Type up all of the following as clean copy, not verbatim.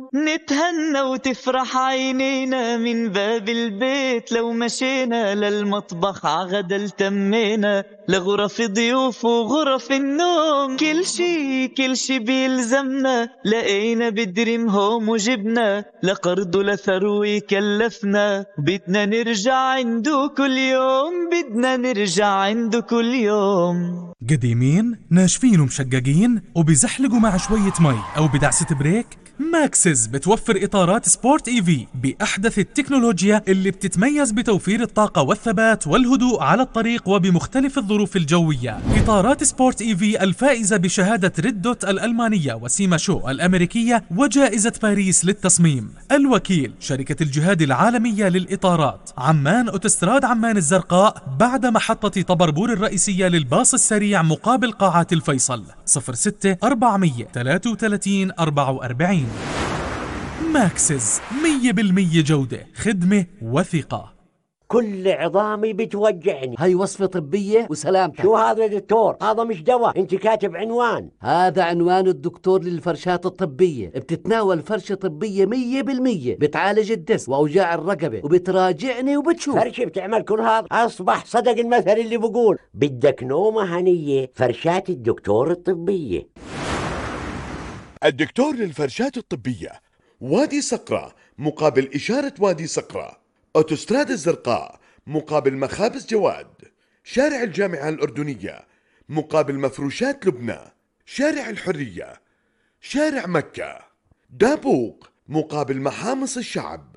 نتهنى وتفرح عينينا من باب البيت، لو مشينا للمطبخ عغدا تمينا، لغرف ضيوف وغرف النوم، كل شي بيلزمنا لقينا بدريم هوم وجبنا، لقرض لثروي كلفنا، بدنا نرجع عنده كل يوم، بدنا نرجع عنده كل يوم. قديمين ناشفين ومشققين وبيزحلقوا مع شوية مي أو بدعسة بريك؟ ماكسز بتوفر إطارات سبورت إيفي بأحدث التكنولوجيا اللي بتتميز بتوفير الطاقة والثبات والهدوء على الطريق وبمختلف الظروف الجوية. إطارات سبورت إيفي الفائزة بشهادة ريد دوت الألمانية وسيما شو الأمريكية وجائزة باريس للتصميم. الوكيل شركة الجهاد العالمية للإطارات، عمان أوتوستراد عمان الزرقاء بعد محطة طبربور الرئيسية للباص السريع مقابل قاعات الفيصل. 06 433 44. ماكسز 100% جودة، خدمة وثقة. كل عظامي بتوجعني. هاي وصفة طبية وسلامتك. شو هذا يا دكتور؟ هذا مش دواء، انت كاتب عنوان. هذا عنوان الدكتور للفرشات الطبية، بتتناول فرشة طبية 100%، بتعالج الدس وأوجاع الرقبة وبتراجعني وبتشوف. فرشة بتعمل كل هذا؟ أصبح صدق المثل اللي بقول بدك نومة هنية، فرشات الدكتور الطبية. الدكتور للفرشات الطبية، وادي صقرة مقابل إشارة وادي صقرة، أوتوستراد الزرقاء مقابل مخابز جواد، شارع الجامعة الأردنية مقابل مفروشات لبنى، شارع الحرية، شارع مكة، دابوق مقابل محامص الشعب.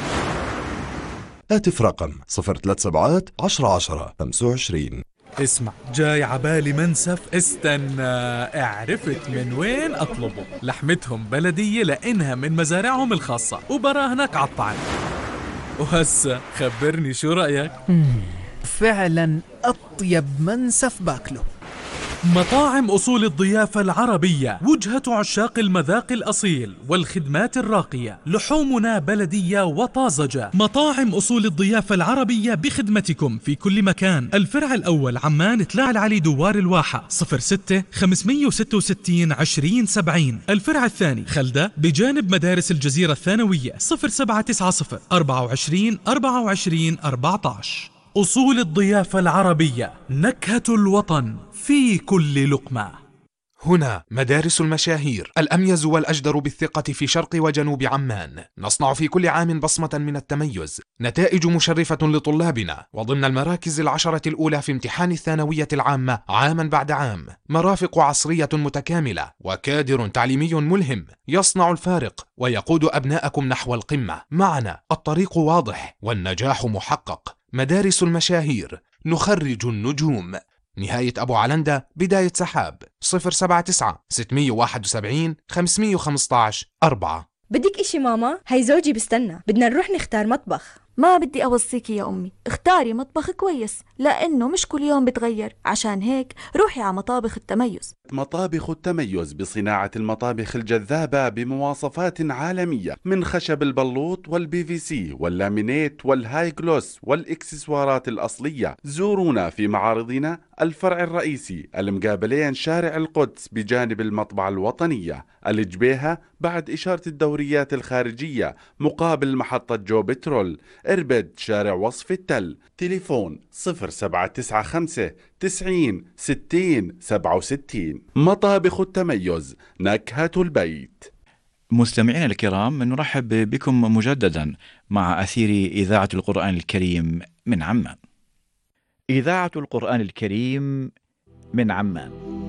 هاتف رقم 037 10 10 25. اسمع، جاي عبالي منسف، استنى، عرفت من وين اطلبه. لحمتهم بلدية لانها من مزارعهم الخاصة وبراهنك عالطعم. وهسه خبرني شو رأيك؟ فعلا أطيب منسف باكله. مطاعم أصول الضيافة العربية، وجهة عشاق المذاق الأصيل والخدمات الراقية، لحومنا بلدية وطازجة. مطاعم أصول الضيافة العربية بخدمتكم في كل مكان. الفرع الأول عمان تلاعة العلي دوار الواحة 06 566 20 70. الفرع الثاني خلدة بجانب مدارس الجزيرة الثانوية 0790 24 24 14. أصول الضيافة العربية، نكهة الوطن في كل لقمة. هنا مدارس المشاهير، الأميز والأجدر بالثقة في شرق وجنوب عمان. نصنع في كل عام بصمة من التميز، نتائج مشرفة لطلابنا، وضمن المراكز العشرة الأولى في امتحان الثانوية العامة عاما بعد عام. مرافق عصرية متكاملة وكادر تعليمي ملهم يصنع الفارق ويقود أبناءكم نحو القمة. معنا الطريق واضح والنجاح محقق. مدارس المشاهير، نخرج النجوم. نهاية أبو علندة، بداية سحاب. 079 671 515 4. بدك إشي ماما؟ هاي زوجي بستنى، بدنا نروح نختار مطبخ. ما بدي أوصيكي يا أمي، اختاري مطبخ كويس لأنه مش كل يوم بتغير. عشان هيك روحي على مطابخ التميز. مطابخ التميز بصناعة المطابخ الجذابة بمواصفات عالمية، من خشب البلوط والPVC واللامينيت والهاي جلوس والإكسسوارات الأصلية. زورونا في معارضنا الفرع الرئيسي المقابلين شارع القدس بجانب المطبعة الوطنية، الجبيهة بعد إشارة الدوريات الخارجية مقابل محطة جو بترول، إربد شارع وصف التل. تليفون 0795 90 60 67. مطابخ التميز، نكهة البيت. مستمعينا الكرام، نرحب بكم مجددا مع أثير إذاعة القرآن الكريم من عمان. إذاعة القرآن الكريم من عمان.